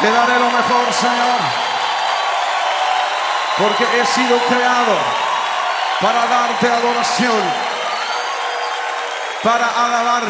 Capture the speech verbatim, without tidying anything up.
Te daré lo mejor, Señor, porque he sido creado para darte adoración, para alabar.